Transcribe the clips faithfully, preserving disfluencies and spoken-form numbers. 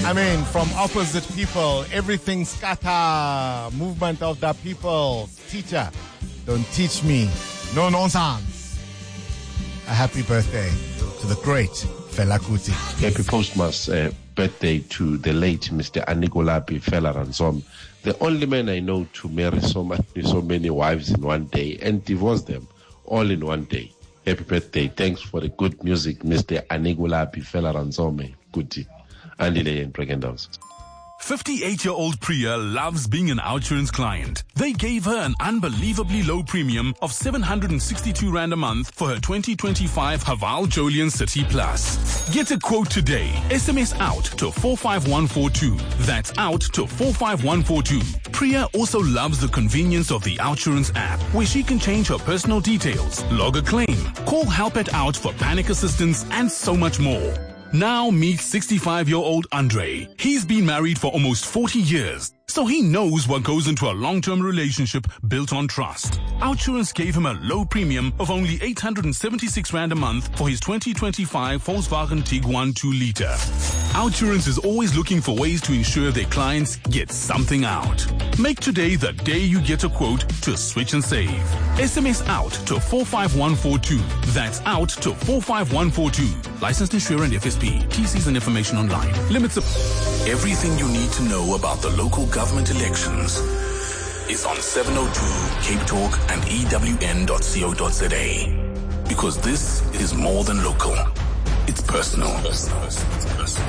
I mean, from opposite people, everything scatter, movement of the people. Teacher, don't teach me. No nonsense. A happy birthday to the great Fela Kuti. Happy Postmas uh, birthday to the late Mister Anikulapi Fela Ransom, the only man I know to marry so much, so many wives in one day and divorce them all in one day. Happy birthday. Thanks for the good music, Mister Anikulapi Fela Ransom Kuti. Andile in Pregendos. fifty-eight-year-old Priya loves being an OUTsurance client. They gave her an unbelievably low premium of seven hundred sixty-two rand a month for her twenty twenty-five Haval Jolian City Plus. Get a quote today. S M S out to four five one four two. That's out to four five one four two. Priya also loves the convenience of the OUTsurance app, where she can change her personal details, log a claim, call help at Out for panic assistance, and so much more. Now meet sixty-five-year-old Andre. He's been married for almost forty years, so he knows what goes into a long-term relationship built on trust. OUTsurance gave him a low premium of only eight hundred seventy-six rand a month for his twenty twenty-five Volkswagen Tiguan two liter. OUTsurance is always looking for ways to ensure their clients get something out. Make today the day you get a quote to switch and save. S M S out to four five one four two. That's out to four five one four two. Licensed insurer and F S P. T Cs and information online. Limits of everything you need to know about the local government elections is on seven oh two Cape Talk and E W N dot co dot za. Because this is more than local. It's personal. Personal. It's personal.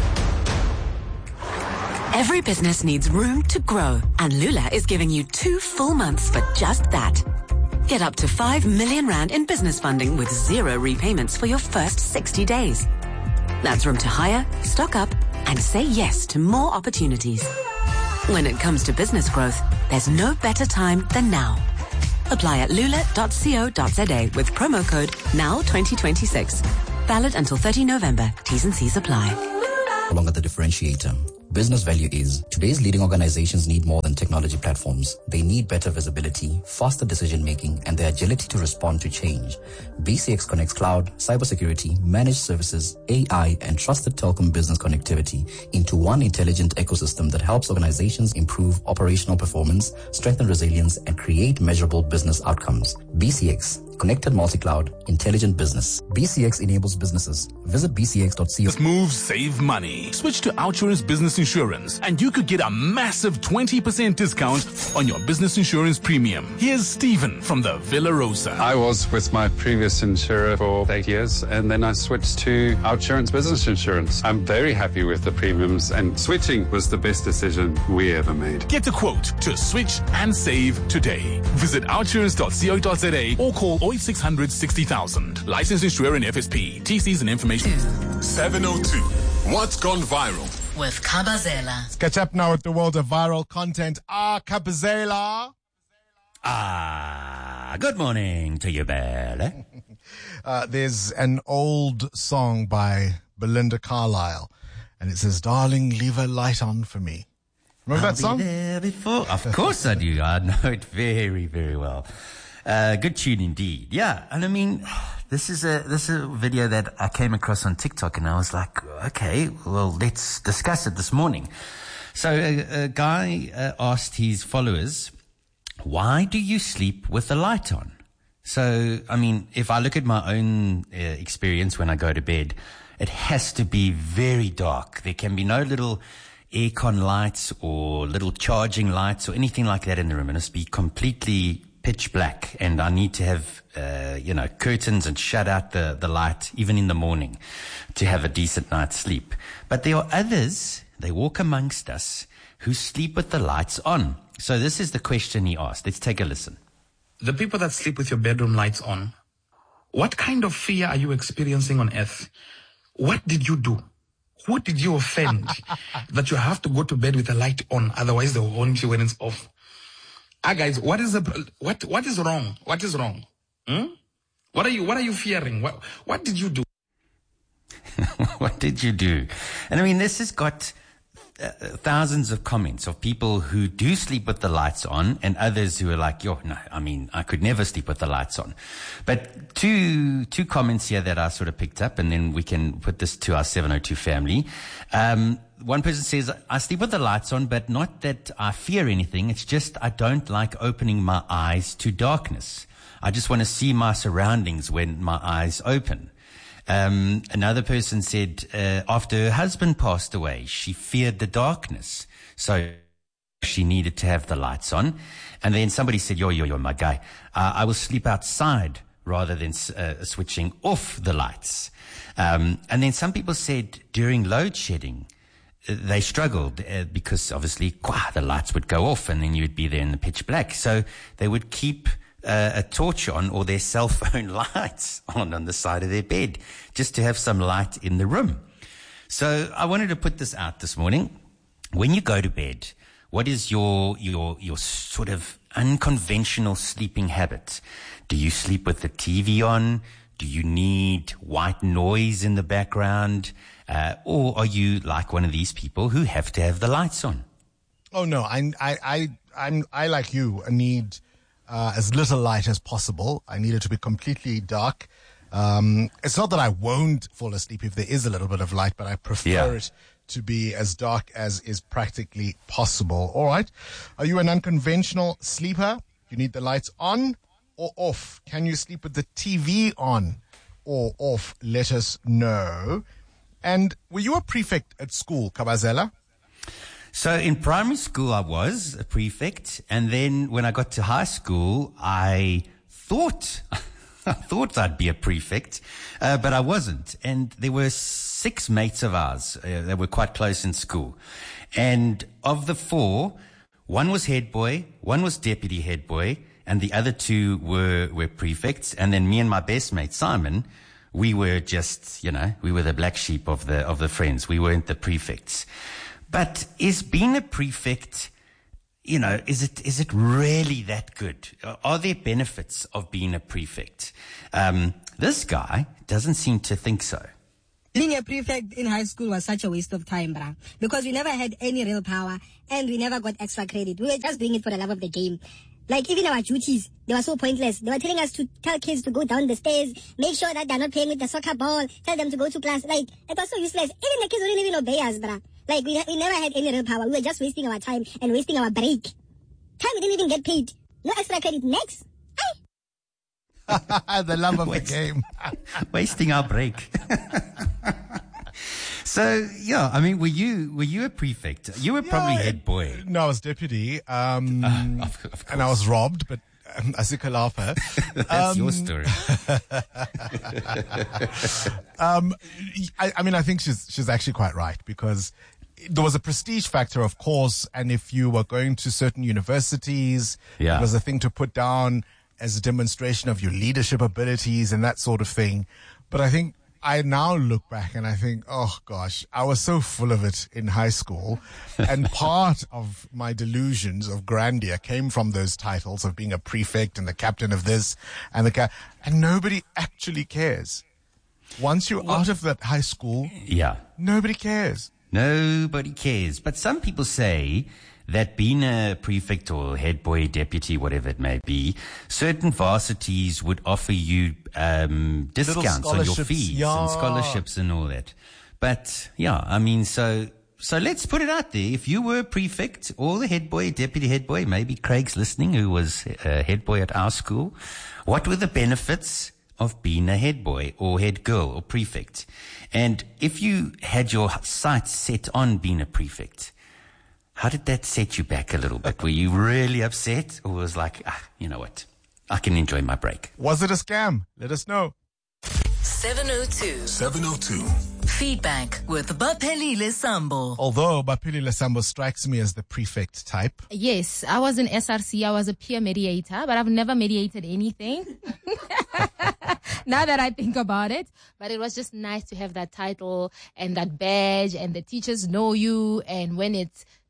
Every business needs room to grow, and Lula is giving you two full months for just that. Get up to five million rand in business funding with zero repayments for your first sixty days. That's room to hire, stock up, and say yes to more opportunities. When it comes to business growth, there's no better time than now. Apply at lula dot co dot za with promo code N O W twenty twenty-six. Valid until thirtieth of November. T's and C's apply. Along with the differentiator. Business value is, today's leading organizations need more than technology platforms. They need better visibility, faster decision-making, and the agility to respond to change. B C X connects cloud, cybersecurity, managed services, A I, and trusted telecom business connectivity into one intelligent ecosystem that helps organizations improve operational performance, strengthen resilience, and create measurable business outcomes. B C X. Connected multi-cloud, intelligent business. B C X enables businesses. Visit b c x dot co. This move save money. Switch to OUTsurance Business Insurance, and you could get a massive twenty percent discount on your business insurance premium. Here's Stephen from the Villa Rosa. I was with my previous insurer for eight years, and then I switched to OUTsurance Business Insurance. I'm very happy with the premiums, and switching was the best decision we ever made. Get a quote to switch and save today. Visit outsurance dot co dot za or call oh eight six hundred sixty thousand. Licensed insurer and F S P. T Cs and information. seven oh two. What's gone viral? With Kabazela. Let's catch up now with the world of viral content. Ah, Kabazela. Ah, good morning to you, Belle. uh, there's an old song by Belinda Carlisle, and it says, "Darling, leave a light on for me." Remember I'll that song? Be there before. Of course I do. I know it very, very well. Uh, good tune indeed. Yeah. And I mean, this is a, this is a video that I came across on TikTok, and I was like, okay, well, let's discuss it this morning. So a, a guy uh, asked his followers, why do you sleep with the light on? So, I mean, if I look at my own uh, experience when I go to bed, it has to be very dark. There can be no little aircon lights or little charging lights or anything like that in the room. It must be completely pitch black, and I need to have, uh, you know, curtains and shut out the, the light even in the morning to have a decent night's sleep. But there are others, they walk amongst us, who sleep with the lights on. So this is the question he asked. Let's take a listen. The people that sleep with your bedroom lights on, what kind of fear are you experiencing on earth? What did you do? Who did you offend that you have to go to bed with the light on? Otherwise they'll haunt you when it's off. Ah, guys, what is the, what, what is wrong? What is wrong? Hmm? What are you, what are you fearing? What, what did you do? What did you do? And I mean, this has got uh, thousands of comments of people who do sleep with the lights on and others who are like, yo, no, I mean, I could never sleep with the lights on. But two, two comments here that I sort of picked up, and then we can put this to our seven oh two family. Um, one person says, I sleep with the lights on, but not that I fear anything. It's just I don't like opening my eyes to darkness. I just want to see my surroundings when my eyes open. Um, another person said, uh, after her husband passed away, she feared the darkness. So she needed to have the lights on. And then somebody said, yo, yo, yo, my guy, uh, I will sleep outside rather than uh, switching off the lights. Um, and then some people said during load shedding, they struggled uh, because obviously quah, the lights would go off and then you'd be there in the pitch black. So they would keep uh, a torch on or their cell phone lights on on the side of their bed just to have some light in the room. So I wanted to put this out this morning. When you go to bed, what is your your your sort of unconventional sleeping habit? Do you sleep with the T V on? Do you need white noise in the background? Uh, or are you like one of these people who have to have the lights on? Oh no, I, I, I, I'm, I like you need uh, as little light as possible. I need it to be completely dark. Um, it's not that I won't fall asleep if there is a little bit of light, but I prefer Yeah. it to be as dark as is practically possible. All right. Are you an unconventional sleeper? You need the lights on or off? Can you sleep with the T V on or off? Let us know. And were you a prefect at school, Kabazela? So in primary school, I was a prefect. And then when I got to high school, I thought, I thought I'd be a prefect, uh, but I wasn't. And there were six mates of ours uh, that were quite close in school. And of the four, one was head boy, one was deputy head boy, and the other two were, were prefects. And then me and my best mate, Simon, we were just, you know, we were the black sheep of the, of the friends. We weren't the prefects. But is being a prefect, you know, is it, is it really that good? Are there benefits of being a prefect? Um, this guy doesn't seem to think so. Being a prefect in high school was such a waste of time, bruh. Because we never had any real power and we never got extra credit. We were just doing it for the love of the game. Like, even our duties, they were so pointless. They were telling us to tell kids to go down the stairs, make sure that they're not playing with the soccer ball, tell them to go to class. Like, it was so useless. Even the kids wouldn't even obey us, bruh. Like, we, we never had any real power. We were just wasting our time and wasting our break. Time we didn't even get paid. No extra credit. Next. The love of Waste- the game. Wasting our break. So, yeah, I mean, were you, were you a prefect? You were probably Yeah, head boy. No, I was deputy. Um, Uh, of- of and I was robbed, but um, Asikalapa. That's your story. um, I, I mean, I think she's she's actually quite right, because there was a prestige factor, of course, and if you were going to certain universities, Yeah. it was a thing to put down as a demonstration of your leadership abilities and that sort of thing. But I think I now look back and I think, oh gosh, I was so full of it in high school. And part of my delusions of grandeur came from those titles of being a prefect and the captain of this and the ca- and nobody actually cares. Once you're out of that high school, Yeah. nobody cares. Nobody cares. But some people say that being a prefect or head boy, deputy, whatever it may be, certain varsities would offer you um, discounts on your scholarships, fees yeah. and scholarships and all that. But yeah, I mean, so so let's put it out there. If you were a prefect or the head boy, deputy head boy, maybe Craig's listening, who was a head boy at our school, what were the benefits of being a head boy or head girl or prefect? And if you had your sights set on being a prefect, how did that set you back a little bit? Were you really upset, or was like, ah, you know what, I can enjoy my break? Was it a scam? Let us know. seven oh two. seven oh two. Feedback with Baphelile Sambo. Although Bapili Lesambo strikes me as the prefect type. Yes, I was in S R C. I was a peer mediator, but I've never mediated anything. Now that I think about it, but it was just nice to have that title and that badge, and the teachers know you. And when it's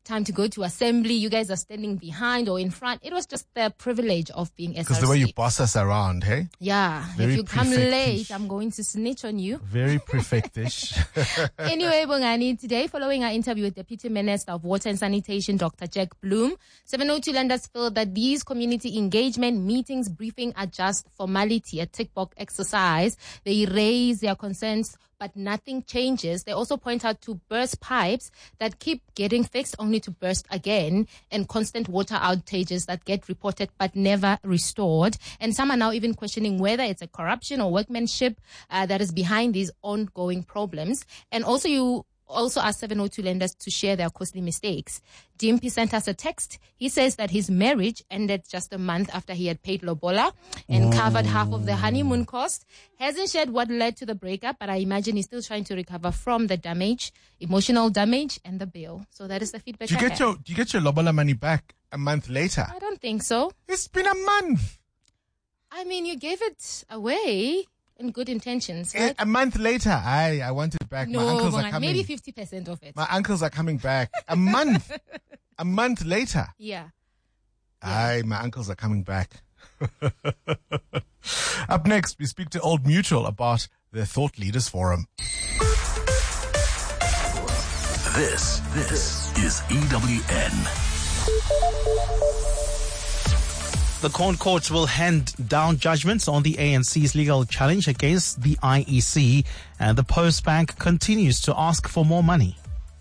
time to go to assembly, you guys are standing behind or in front. It was just the privilege of being S R C. Because the way you boss us around, hey? Yeah. Very if you come prefectish. late, I'm going to snitch on you. Very prefectish. Anyway, Bongani, today, following our interview with Deputy Minister of Water and Sanitation, Doctor Jack Bloom, seven oh two lenders feel that these community engagement meetings, briefing are just formality, a tick box exercise. They raise their concerns, but nothing changes. They also point out to burst pipes that keep getting fixed only to burst again, and constant water outages that get reported but never restored. And some are now even questioning whether it's a corruption or workmanship uh, that is behind these ongoing problems. And also you also asked seven oh two lenders to share their costly mistakes. Dimpy sent us a text. He says that his marriage ended just a month after he had paid lobola and Oh. covered half of the honeymoon cost. Hasn't shared what led to the breakup, but I imagine he's still trying to recover from the damage, emotional damage, and the bill. So that is the feedback Do you I get have. your do you get your lobola money back a month later? I don't think so. It's been a month. I mean, you gave it away in good intentions, right? A month later, I I want it back. No, My uncles are Bongani, coming. maybe fifty percent of it. My uncles are coming back. A month. A month later. Yeah. Aye, my uncles are coming back. Up next, we speak to Old Mutual about their Thought Leaders Forum. This, this is E W N. The Corn Court will hand down judgments on the A N C's legal challenge against the I E C, and the Post Bank continues to ask for more money.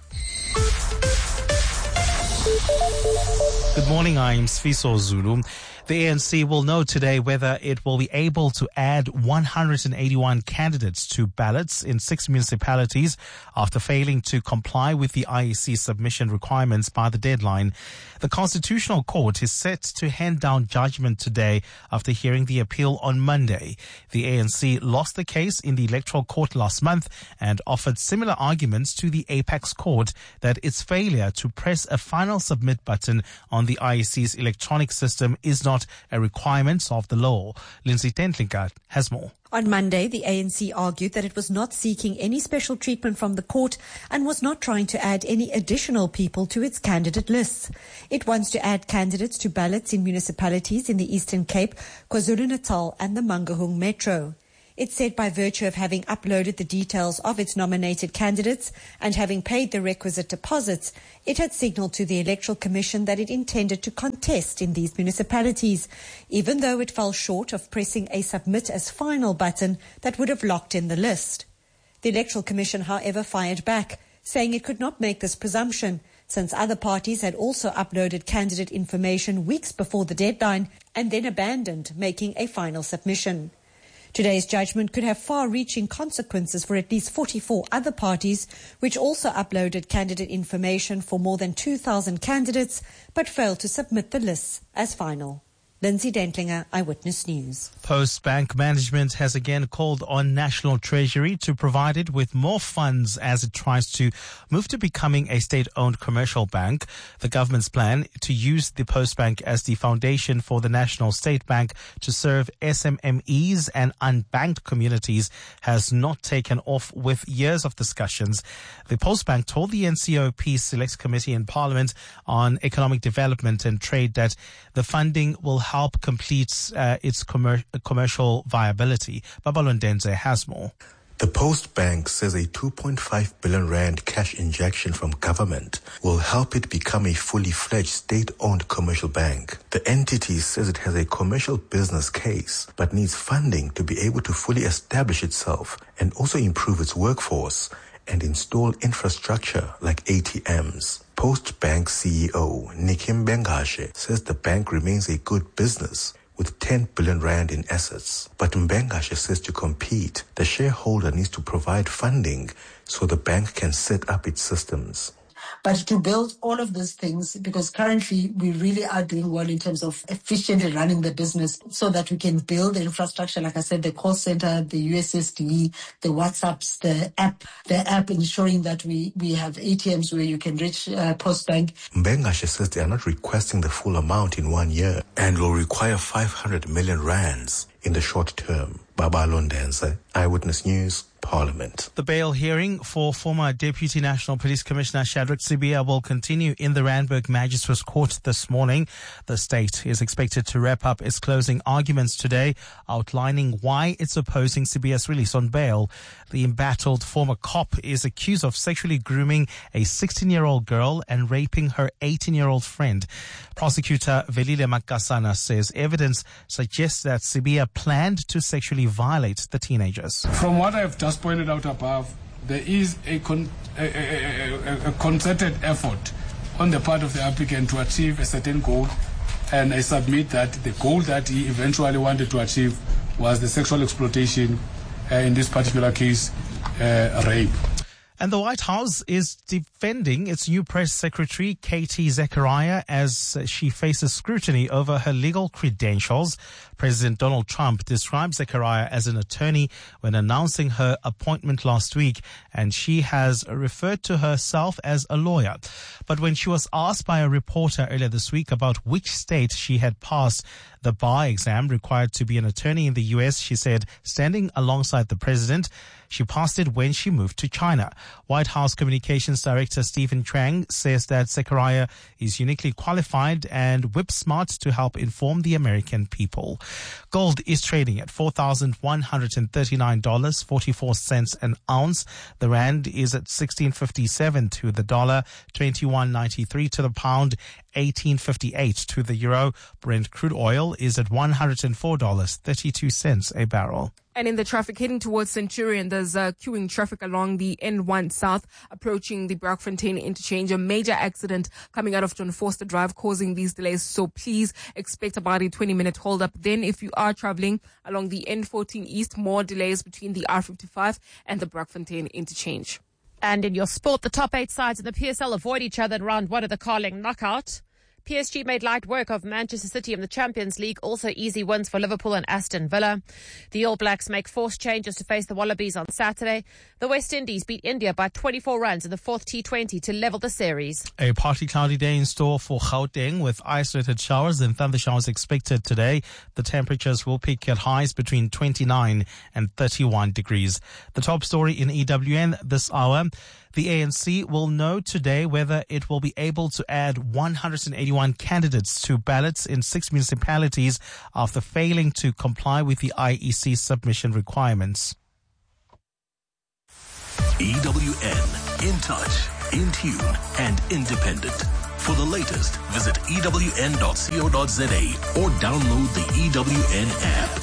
Good morning, I'm Sfiso Zulu. The A N C will know today whether it will be able to add one hundred eighty-one candidates to ballots in six municipalities after failing to comply with the I E C submission requirements by the deadline. The Constitutional Court is set to hand down judgment today after hearing the appeal on Monday. The A N C lost the case in the Electoral Court last month and offered similar arguments to the Apex Court that its failure to press a final submit button on the I E C's electronic system is not a requirement of the law. Lindsay Tentlinga has more. On Monday, the A N C argued that it was not seeking any special treatment from the court and was not trying to add any additional people to its candidate lists. It wants to add candidates to ballots in municipalities in the Eastern Cape, KwaZulu-Natal and the Mangaung Metro. It said by virtue of having uploaded the details of its nominated candidates and having paid the requisite deposits, it had signalled to the Electoral Commission that it intended to contest in these municipalities, even though it fell short of pressing a submit as final button that would have locked in the list. The Electoral Commission, however, fired back, saying it could not make this presumption, since other parties had also uploaded candidate information weeks before the deadline and then abandoned making a final submission. Today's judgment could have far-reaching consequences for at least forty-four other parties, which also uploaded candidate information for more than two thousand candidates, but failed to submit the lists as final. Lindsay Dentlinger, Eyewitness News. Post Bank management has again called on National Treasury to provide it with more funds as it tries to move to becoming a state-owned commercial bank. The government's plan to use the Post Bank as the foundation for the National State Bank to serve S M M Es and unbanked communities has not taken off with years of discussions. The Post Bank told the N C O P Select Committee in Parliament on Economic Development and Trade that the funding will help complete uh, its commer- commercial viability. Babalondenze has more. The Post Bank says a two point five billion rand cash injection from government will help it become a fully fledged state-owned commercial bank. The entity says it has a commercial business case but needs funding to be able to fully establish itself and also improve its workforce and install infrastructure like A T Ms. Post Bank C E O Nicky Mbengashe says the bank remains a good business with ten billion rand in assets. But Mbengashe says to compete, the shareholder needs to provide funding so the bank can set up its systems. But to build all of those things, because currently we really are doing well in terms of efficiently running the business so that we can build the infrastructure, like I said, the call center, the U S S D, the WhatsApps, the app, the app ensuring that we, we have A T Ms where you can reach uh, Post Bank. Mbengashe says they are not requesting the full amount in one year and will require five hundred million rands in the short term. Baba Londense, Eyewitness News, Parliament. The bail hearing for former Deputy National Police Commissioner Shadrack Sibiya will continue in the Randburg Magistrates Court this morning. The state is expected to wrap up its closing arguments today, outlining why it's opposing Sibiya's release on bail. The embattled former cop is accused of sexually grooming a sixteen-year-old girl and raping her eighteen-year-old friend. Prosecutor Velile Makasana says evidence suggests that Sibiya planned to sexually violate the teenagers. From what I've just pointed out above, there is a, con- a, a, a, a concerted effort on the part of the applicant to achieve a certain goal, and I submit that the goal that he eventually wanted to achieve was the sexual exploitation, uh, in this particular case, uh, rape. And the White House is defending its new press secretary, Katie Zachariah, as she faces scrutiny over her legal credentials. President Donald Trump described Zachariah as an attorney when announcing her appointment last week, and she has referred to herself as a lawyer. But when she was asked by a reporter earlier this week about which state she had passed the bar exam required to be an attorney in the U S, she said, standing alongside the president, she passed it when she moved to China. White House Communications Director Stephen Chang says that Zachariah is uniquely qualified and whip-smart to help inform the American people. Gold is trading at four thousand one hundred thirty-nine dollars and forty-four cents an ounce. The rand is at sixteen fifty-seven to the dollar, twenty-one ninety-three to the pound, eighteen fifty-eight to the euro. Brent crude oil is at one hundred four dollars and thirty-two cents a barrel. And in the traffic heading towards Centurion, there's uh, queuing traffic along the N one South approaching the Brockfontein interchange. A major accident coming out of John Forster Drive causing these delays. So please expect about a twenty minute hold up. Then if you are traveling along the N fourteen East, more delays between the R fifty-five and the Brockfontein interchange. And in your sport, the top eight sides in the P S L avoid each other in round one of the Carling knockout. P S G made light work of Manchester City in the Champions League. Also easy wins for Liverpool and Aston Villa. The All Blacks make forced changes to face the Wallabies on Saturday. The West Indies beat India by twenty-four runs in the fourth T twenty to level the series. A partly cloudy day in store for Gauteng with isolated showers and thunder showers expected today. The temperatures will peak at highs between twenty-nine and thirty-one degrees. The top story in E W N this hour. The A N C will know today whether it will be able to add one hundred eighty-one candidates to ballots in six municipalities after failing to comply with the I E C submission requirements. E W N, in touch, in tune, and independent. For the latest, visit E W N dot co dot za or download the E W N app.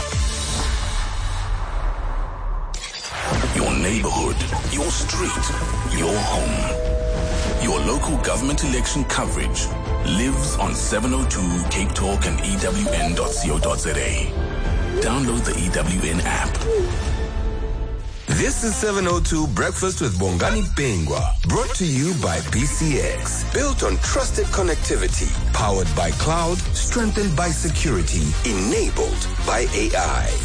Your neighborhood, your street, your home. Your local government election coverage lives on seven oh two Cape Talk and E W N dot co dot za. Download the E W N app. This is seven oh two Breakfast with Bongani Bingwa, brought to you by B C X. Built on trusted connectivity, powered by cloud, strengthened by security, enabled by A I.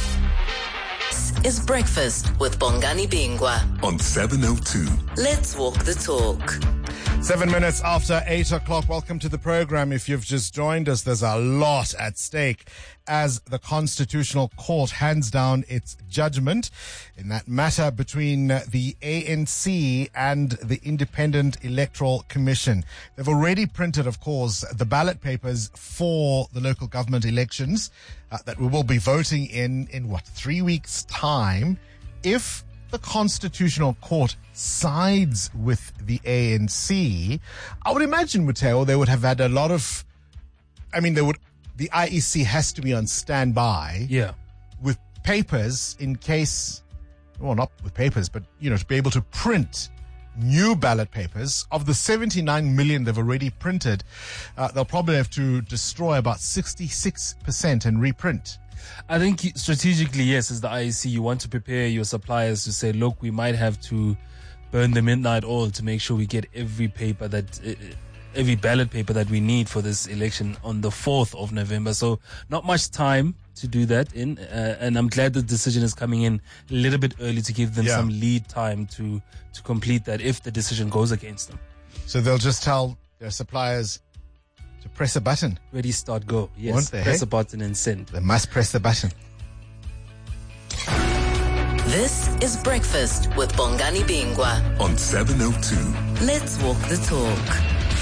Is Breakfast with Bongani Bingwa on seven oh two. Let's walk the talk. Seven minutes after eight o'clock. Welcome to the program. If you've just joined us, there's a lot at stake as the Constitutional Court hands down its judgment in that matter between the A N C and the Independent Electoral Commission. They've already printed, of course, the ballot papers for the local government elections uh, that we will be voting in, in what, three weeks' time. If the Constitutional Court sides with the A N C, I would imagine, Mateo, they would have had a lot of, I mean, they would, the I E C has to be on standby. Yeah. With papers in case, well, not with papers, but, you know, to be able to print new ballot papers. Of the seventy-nine million they've already printed, uh, they'll probably have to destroy about sixty-six percent and reprint. I think strategically, yes, as the I E C, you want to prepare your suppliers to say, look, we might have to burn the midnight oil to make sure we get every paper that, uh, every ballot paper that we need for this election on the fourth of November. So not much time to do that in. Uh, and I'm glad the decision is coming in a little bit early to give them Yeah. some lead time to, to complete that if the decision goes against them. So they'll just tell their suppliers to press a button. Ready, start, go. Yes, Won't they, press hey? a button and send. They must press the button. This is Breakfast with Bongani Bingwa on seven oh two. Let's walk the talk.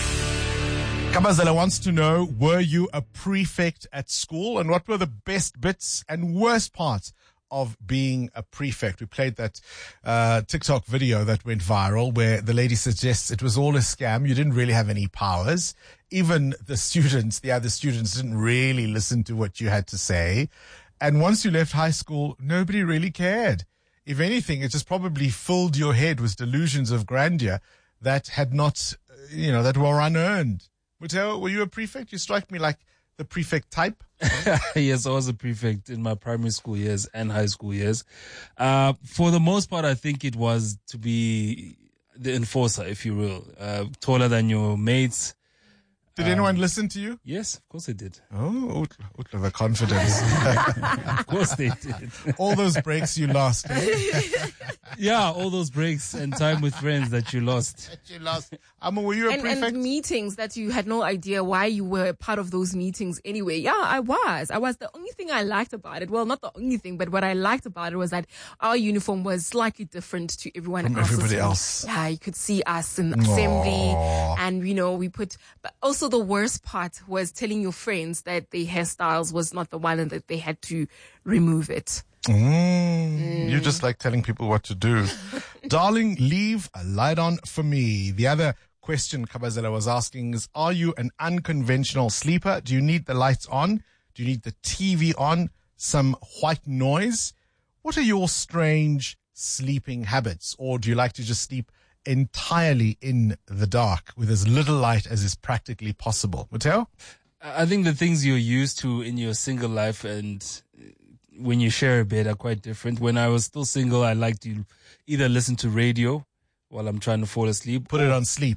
Kabazela wants to know, were you a prefect at school, and what were the best bits and worst parts of being a prefect? We played that uh, TikTok video that went viral where the lady suggests it was all a scam. You didn't really have any powers. Even the students, the other students, didn't really listen to what you had to say. And once you left high school, nobody really cared. If anything, it just probably filled your head with delusions of grandeur that had not, you know, that were unearned. Mateo, were you a prefect? You strike me like the prefect type. Yes, I was a prefect in my primary school years and high school years. Uh, for the most part, I think it was to be the enforcer, if you will, uh, taller than your mates. Did um, anyone listen to you? Yes, of course they did. Oh, the confidence. Of course they did. All those breaks you lost. Eh? Yeah, all those breaks and time with friends that you lost. That you lost. Amma, were you a and, prefect? And meetings that you had no idea why you were part of those meetings anyway. Yeah, I was. I was. The only thing I liked about it, well, not the only thing, but what I liked about it was that our uniform was slightly different to everyone From else's. everybody else. Yeah, you could see us in the assembly, and you know, we put, but also the worst part was telling your friends that their hairstyles was not the one and that they had to remove it. Mm, mm. You just like telling people what to do. Darling, leave a light on for me. The other question Kabazela was asking is, are you an unconventional sleeper? Do you need the lights on? Do you need the T V on? Some white noise? What are your strange sleeping habits? Or do you like to just sleep entirely in the dark with as little light as is practically possible? Mateo? I think the things you're used to in your single life and when you share a bed are quite different. When I was still single, I liked to either listen to radio while I'm trying to fall asleep. Put it on sleep.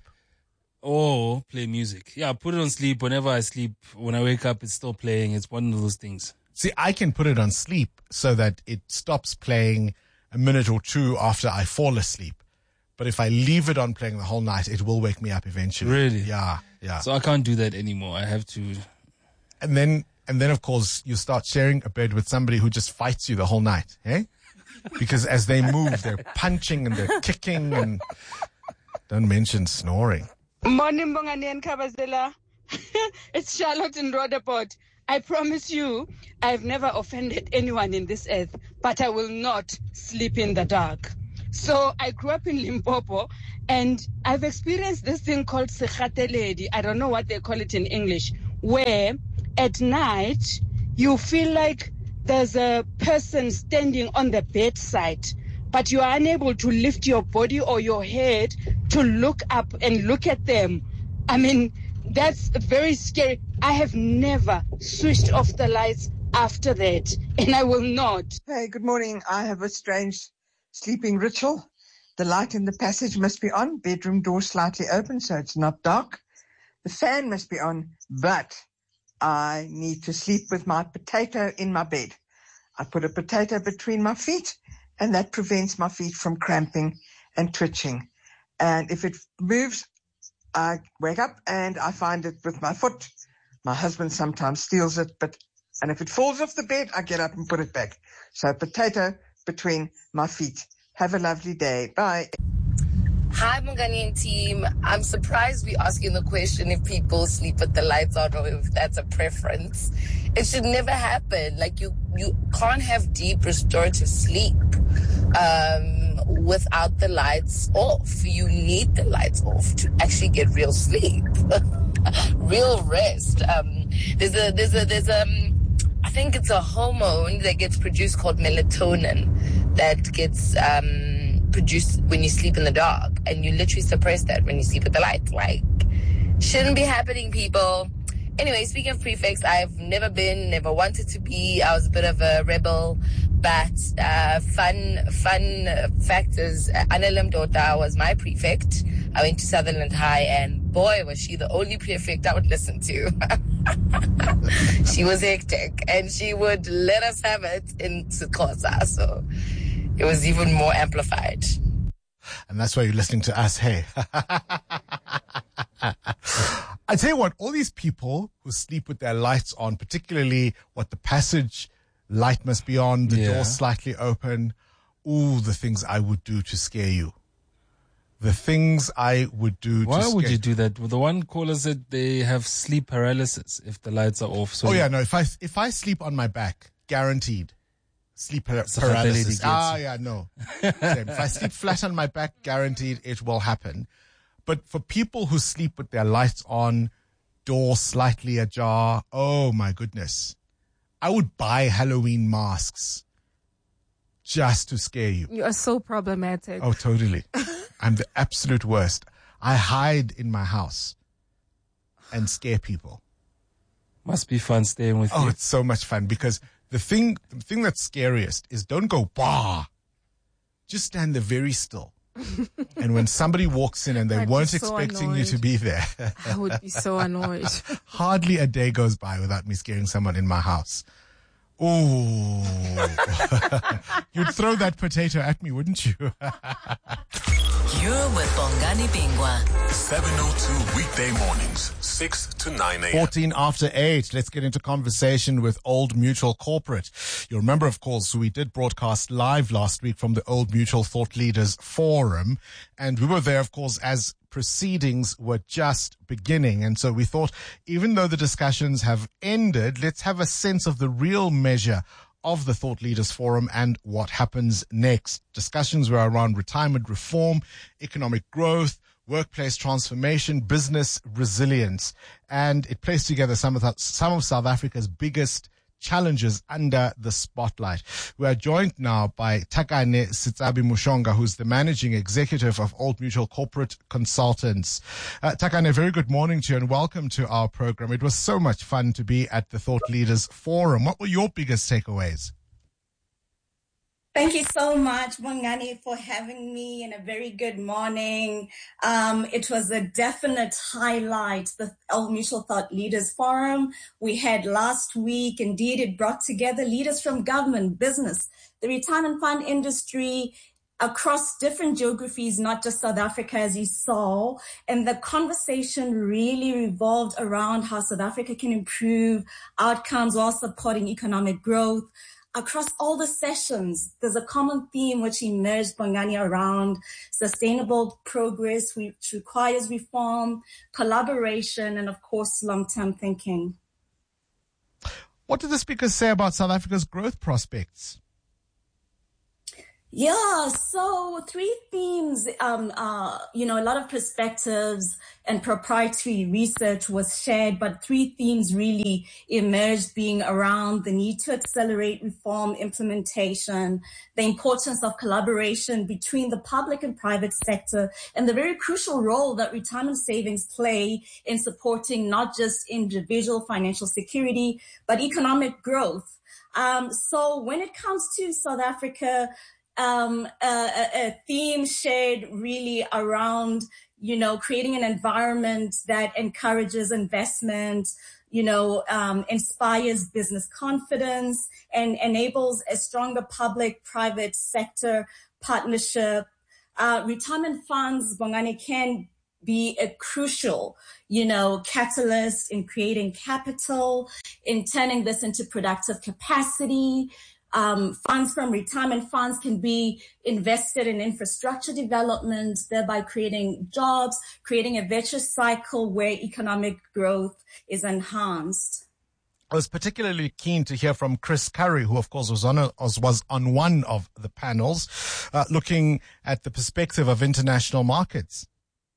Or play music. Yeah, put it on sleep. Whenever I sleep, when I wake up, it's still playing. It's one of those things. See, I can put it on sleep so that it stops playing a minute or two after I fall asleep. But if I leave it on playing the whole night, it will wake me up eventually. Really? Yeah, yeah. So I can't do that anymore. I have to. And then, and then of course, you start sharing a bed with somebody who just fights you the whole night, eh? Because as they move, they're punching and they're kicking, and don't mention snoring. Morning, Bongani and Kabazela. It's Charlotte in Rotherport. I promise you, I've never offended anyone in this earth, but I will not sleep in the dark. So I grew up in Limpopo, and I've experienced this thing called sekgateledi. I don't know what they call it in English, where at night you feel like there's a person standing on the bedside, but you are unable to lift your body or your head to look up and look at them. I mean, that's very scary. I have never switched off the lights after that, and I will not. Hey, good morning. I have a strange sleeping ritual. The light in the passage must be on, bedroom door slightly open so it's not dark. The fan must be on, but I need to sleep with my potato in my bed. I put a potato between my feet, and that prevents my feet from cramping and twitching. And if it moves, I wake up and I find it with my foot. My husband sometimes steals it, but and if it falls off the bed, I get up and put it back. So potato between my feet. Have a lovely day. Bye. Hi, Bongani and team. I'm surprised we're asking the question if people sleep with the lights on or if that's a preference. It should never happen. Like, you, you can't have deep restorative sleep um, without the lights off. You need the lights off to actually get real sleep, real rest. Um, there's a, there's a, there's a, um, I think it's a hormone that gets produced called melatonin that gets um, produced when you sleep in the dark, and you literally suppress that when you sleep with the lights. Like, shouldn't be happening, people. Anyway, speaking of prefects, I've never been, never wanted to be. I was a bit of a rebel, but uh, fun, fun fact is, Annalem Dota was my prefect. I went to Sutherland High, and boy, was she the only prefect I would listen to. She was hectic, and she would let us have it in Xhosa, so it was even more amplified. And that's why you're listening to us, hey. I tell you what, all these people who sleep with their lights on, particularly what the passage light must be on, the Yeah. door slightly open, Ooh, the things I would do to scare you. The things I would do Why to would scare you do that? Well, the one caller said they have sleep paralysis if the lights are off. So oh, yeah, no. If I, if I sleep on my back, guaranteed. Sleep par- paralysis. Ah, yeah, no. Same. If I sleep flat on my back, guaranteed it will happen. But for people who sleep with their lights on, door slightly ajar, oh my goodness. I would buy Halloween masks just to scare you. You are so problematic. Oh, totally. I'm the absolute worst. I hide in my house and scare people. Must be fun staying with oh, you. Oh, it's so much fun because the thing, the thing that's scariest is don't go, bah. Just stand there very still. And when somebody walks in and they I'd weren't so expecting annoyed. you to be there. I would be so annoyed. Hardly a day goes by without me scaring someone in my house. Ooh. You'd throw that potato at me, wouldn't you? You're with Bongani Bingwa. seven oh two weekday mornings, six to nine a.m. fourteen after eight. Let's get into conversation with Old Mutual Corporate. You'll remember, of course, we did broadcast live last week from the Old Mutual Thought Leaders Forum. And we were there, of course, as proceedings were just beginning. And so we thought, even though the discussions have ended, let's have a sense of the real measure of the Thought Leaders Forum and what happens next. Discussions were around retirement reform, economic growth, workplace transformation, business resilience, and it placed together some of the, some of South Africa's biggest challenges under the spotlight. We are joined now by Takane Sitsabi Mushonga, who's the managing executive of Old Mutual Corporate Consultants. Uh, Takane, very good morning to you and welcome to our program. It was so much fun to be at the Thought Leaders Forum. What were your biggest takeaways? Thank you so much, Bongani, for having me, and a very good morning. Um, it was a definite highlight, the Old Mutual Thought Leaders Forum we had last week. Indeed, it brought together leaders from government, business, the retirement fund industry, across different geographies, not just South Africa, as you saw. And the conversation really revolved around how South Africa can improve outcomes while supporting economic growth. Across all the sessions, there's a common theme which emerged, Bongani, around sustainable progress, which requires reform, collaboration, and of course, long-term thinking. What did the speakers say about South Africa's growth prospects? Yeah, so three themes, um, uh, you know, a lot of perspectives and proprietary research was shared, but three themes really emerged, being around the need to accelerate reform implementation, the importance of collaboration between the public and private sector, and the very crucial role that retirement savings play in supporting not just individual financial security, but economic growth. Um, so when it comes to South Africa, Um, a, a theme shared really around, you know, creating an environment that encourages investment, you know, um, inspires business confidence and enables a stronger public-private sector partnership. Uh, retirement funds, Bongani, can be a crucial, you know, catalyst in creating capital, in turning this into productive capacity. Um, funds from retirement funds can be invested in infrastructure development, thereby creating jobs, creating a virtuous cycle where economic growth is enhanced. I was particularly keen to hear from Chris Curry, who, of course, was on a, was on one of the panels, uh, looking at the perspective of international markets.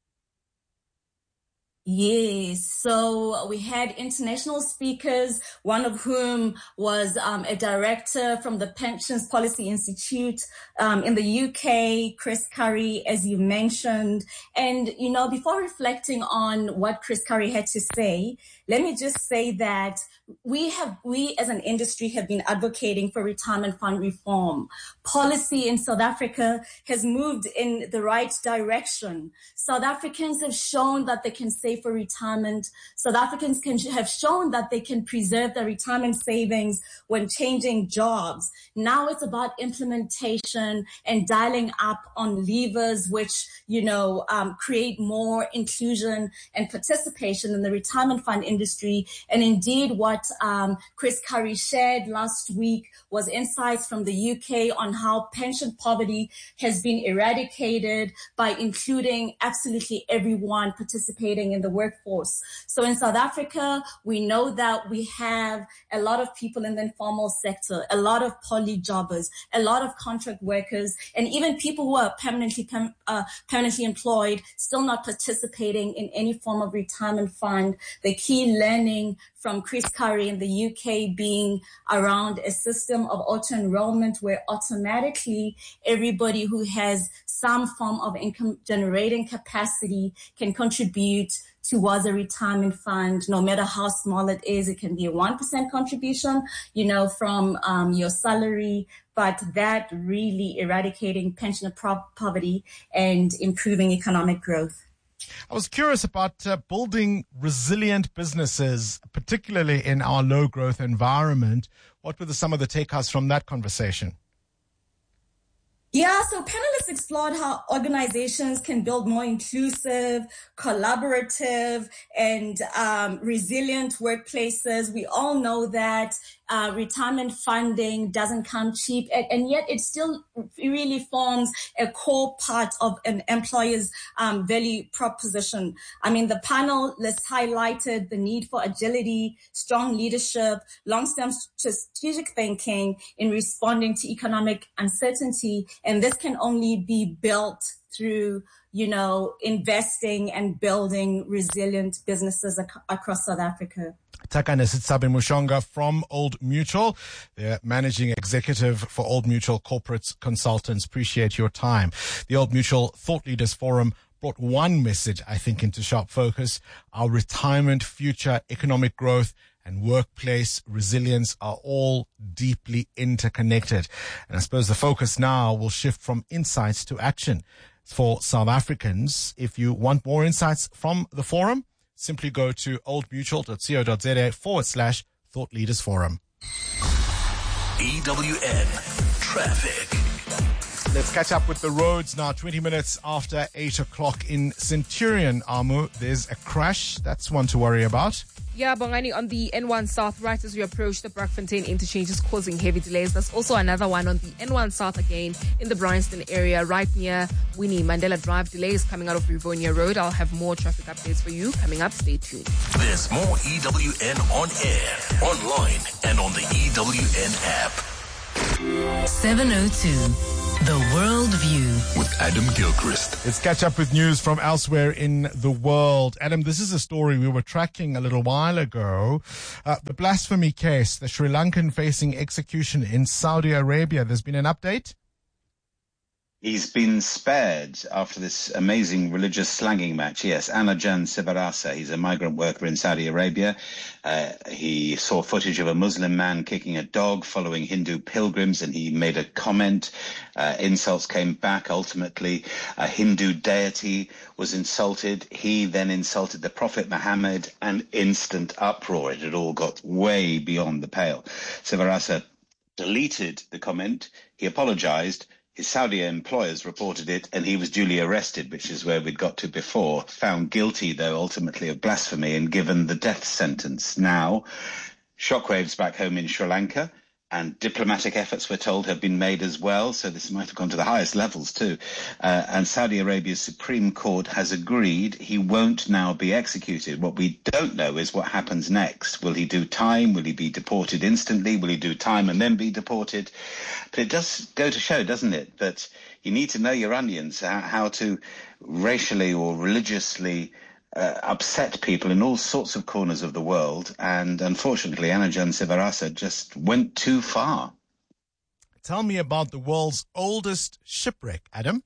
Yes, so we had international speakers, one of whom was um, a director from the Pensions Policy Institute um, in the U K, Chris Curry, as you mentioned. And, you know, before reflecting on what Chris Curry had to say, let me just say that we have, we as an industry have been advocating for retirement fund reform. Policy in South Africa has moved in the right direction. South Africans have shown that they can save save for retirement. South Africans can have shown that they can preserve their retirement savings when changing jobs. Now it's about implementation and dialing up on levers which, you know, um, create more inclusion and participation in the retirement fund industry. And indeed, what um, Chris Curry shared last week was insights from the U K on how pension poverty has been eradicated by including absolutely everyone participating in the workforce. So in South Africa, we know that we have a lot of people in the informal sector, a lot of poly jobbers, a lot of contract workers, and even people who are permanently uh, permanently employed still not participating in any form of retirement fund. The key learning from Chris Curry in the U K being around a system of auto-enrollment where automatically everybody who has some form of income generating capacity can contribute towards a retirement fund, no matter how small it is. It can be a one percent contribution, you know, from um, your salary, but that really eradicating pensioner pro- poverty and improving economic growth. I was curious about uh, building resilient businesses, particularly in our low-growth environment. What were the, some of the takeouts from that conversation? Yeah, so panelists explored how organizations can build more inclusive, collaborative, and um, resilient workplaces. We all know that uh, retirement funding doesn't come cheap, and, and yet it still really forms a core part of an employer's um, value proposition. I mean, the panelists highlighted the need for agility, strong leadership, long-term strategic thinking in responding to economic uncertainty. And this can only be built through, you know, investing and building resilient businesses ac- across South Africa. Takane Sitsabe Mushonga from Old Mutual, the managing executive for Old Mutual Corporate Consultants. Appreciate your time. The Old Mutual Thought Leaders Forum brought one message, I think, into sharp focus. Our retirement, future, economic growth, and workplace resilience are all deeply interconnected. And I suppose the focus now will shift from insights to action for South Africans. If you want more insights from the forum, simply go to oldmutual.co.za forward slash Thought Leaders Forum. E W N Traffic. Let's catch up with the roads now. twenty minutes after eight o'clock in Centurion, Amu. There's a crash. That's one to worry about. Yeah, Bongani, on the N one South, right as we approach the Brackfontein interchange, is causing heavy delays. There's also another one on the N one South again in the Bryanston area, right near Winnie Mandela Drive. Delays coming out of Rivonia Road. I'll have more traffic updates for you coming up. Stay tuned. There's more E W N on air, online, and on the E W N app. seven oh two. The World View with Adam Gilchrist. Let's catch up with news from elsewhere in the world. Adam, this is a story we were tracking a little while ago. Uh, the blasphemy case, the Sri Lankan facing execution in Saudi Arabia. There's been an update? He's been spared after this amazing religious slanging match. Yes, Anajan Sibarasa. He's a migrant worker in Saudi Arabia. Uh, he saw footage of a Muslim man kicking a dog following Hindu pilgrims, and he made a comment. Uh, insults came back. Ultimately, a Hindu deity was insulted. He then insulted the Prophet Muhammad, and instant uproar. It had all got way beyond the pale. Sibarasa deleted the comment. He apologized. His Saudi employers reported it, and he was duly arrested, which is where we'd got to before. Found guilty, though, ultimately of blasphemy and given the death sentence. Now, shockwaves back home in Sri Lanka, and diplomatic efforts, we're told, have been made as well. So this might have gone to the highest levels, too. Uh, and Saudi Arabia's Supreme Court has agreed he won't now be executed. What we don't know is what happens next. Will he do time? Will he be deported instantly? Will he do time and then be deported? But it does go to show, doesn't it, that you need to know your onions, how to racially or religiously Uh, upset people in all sorts of corners of the world, and unfortunately Anajan Sibarasa just went too far. Tell me about the world's oldest shipwreck, Adam.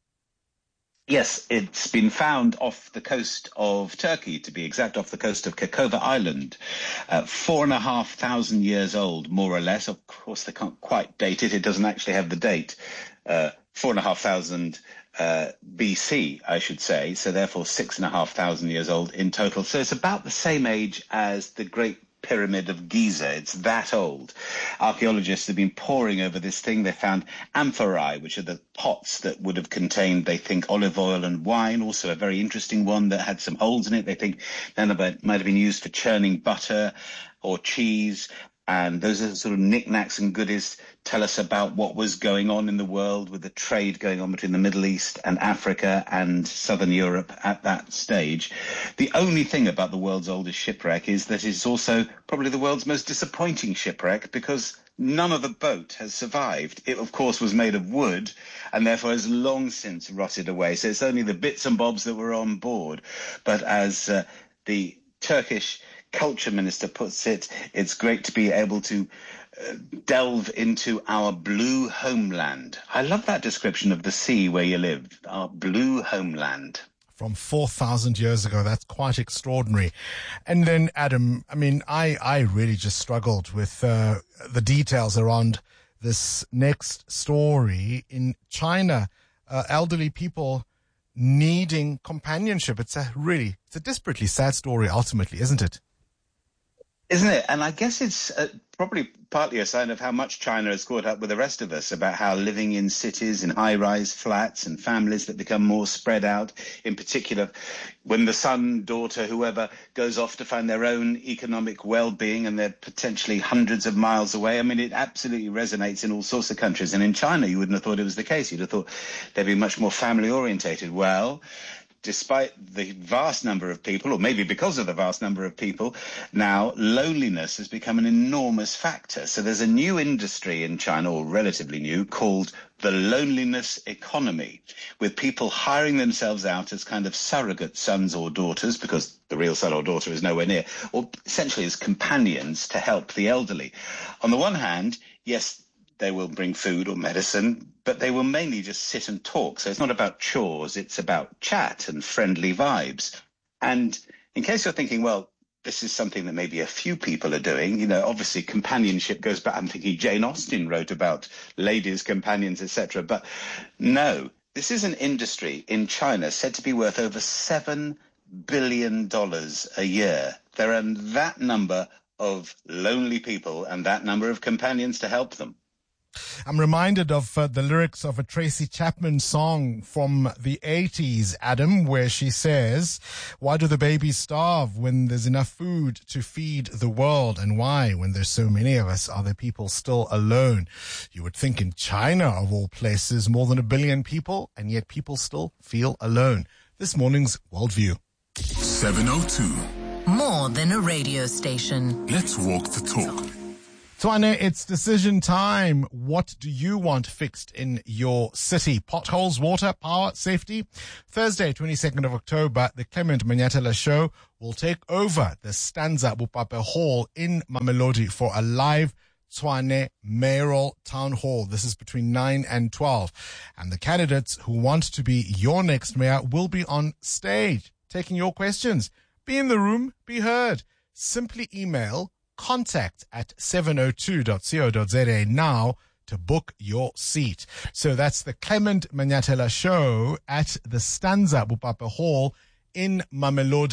Yes, it's been found off the coast of Turkey, to be exact, off the coast of Kekova Island. Uh, four and a half thousand years old, more or less. Of course, they can't quite date it. It doesn't actually have the date. Uh, four and a half thousand uh, B C, I should say. So therefore, six and a half thousand years old in total. So it's about the same age as the Great Pyramid of Giza. It's that old. Archaeologists have been poring over this thing. They found amphorae, which are the pots that would have contained, they think, olive oil and wine. Also a very interesting one that had some holes in it. They think that might have been used for churning butter or cheese. And those are sort of knickknacks and goodies tell us about what was going on in the world with the trade going on between the Middle East and Africa and Southern Europe at that stage. The only thing about the world's oldest shipwreck is that it's also probably the world's most disappointing shipwreck, because none of the boat has survived. It, of course, was made of wood and therefore has long since rotted away. So it's only the bits and bobs that were on board. But as uh, the Turkish culture minister puts it, it's great to be able to uh, delve into our blue homeland. I love that description of the sea where you live, our blue homeland. From four thousand years ago. That's quite extraordinary. And then, Adam, I mean, I, I really just struggled with uh, the details around this next story in China. Uh, elderly people needing companionship. It's a really, it's a desperately sad story ultimately, isn't it? Isn't it? And I guess it's uh, probably partly a sign of how much China has caught up with the rest of us, about how living in cities, in high-rise flats and families that become more spread out, in particular when the son, daughter, whoever goes off to find their own economic well-being and they're potentially hundreds of miles away. I mean, it absolutely resonates in all sorts of countries. And in China, you wouldn't have thought it was the case. You'd have thought they'd be much more family-orientated. Well, despite the vast number of people, or maybe because of the vast number of people, now loneliness has become an enormous factor. So there's a new industry in China, or relatively new, called the loneliness economy, with people hiring themselves out as kind of surrogate sons or daughters, because the real son or daughter is nowhere near, or essentially as companions to help the elderly. On the one hand, yes, they will bring food or medicine, but they will mainly just sit and talk. So it's not about chores, it's about chat and friendly vibes. And in case you're thinking, well, this is something that maybe a few people are doing, you know, obviously companionship goes back. I'm thinking Jane Austen wrote about ladies' companions, et cetera. But no, this is an industry in China said to be worth over seven billion dollars a year. There are that number of lonely people and that number of companions to help them. I'm reminded of uh, the lyrics of a Tracy Chapman song from the eighties, Adam, where she says, why do the babies starve when there's enough food to feed the world? And why, when there's so many of us, are there people still alone? You would think in China, of all places, more than a billion people, and yet people still feel alone. This morning's Worldview. seven oh two. More than a radio station. Let's walk the talk. Twane, it's decision time. What do you want fixed in your city? Potholes, water, power, safety? Thursday, twenty-second of October, the Clement Manyatela Show will take over the Stanza Bupape Hall in Mamelodi for a live Tshwane mayoral town hall. This is between nine and twelve. And the candidates who want to be your next mayor will be on stage taking your questions. Be in the room, be heard. Simply email contact at seven oh two dot co dot za now to book your seat. So that's the Clement Manyatela Show at the Stanza Bupape Hall in Mamelodi.